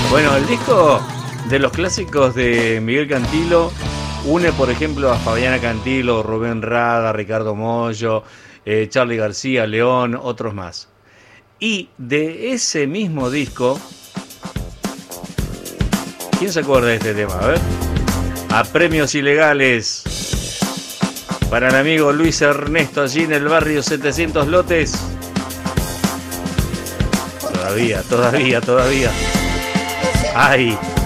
Bueno, el disco de los clásicos de Miguel Cantilo une, por ejemplo, a Fabiana Cantilo, Rubén Rada, Ricardo Mollo, Charly García, León, otros más. Y de ese mismo disco, ¿quién se acuerda de este tema? A ver. A Premios Ilegales. Para el amigo Luis Ernesto, allí en el barrio 700 Lotes. Todavía. Ay.